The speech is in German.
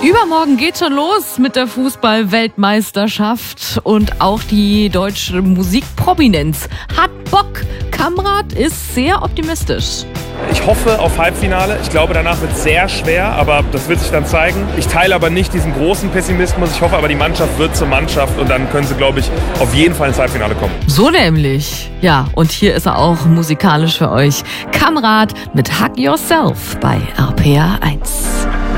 Übermorgen geht schon los mit der Fußball-Weltmeisterschaft und auch die deutsche Musikprominenz hat Bock. Kamrat ist sehr optimistisch. Ich hoffe auf Halbfinale. Ich glaube, danach wird es sehr schwer, aber das wird sich dann zeigen. Ich teile aber nicht diesen großen Pessimismus. Ich hoffe aber, die Mannschaft wird zur Mannschaft und dann können sie, glaube ich, auf jeden Fall ins Halbfinale kommen. So nämlich. Ja, und hier ist er auch musikalisch für euch. Kamrat mit Hug Yourself bei RPR 1.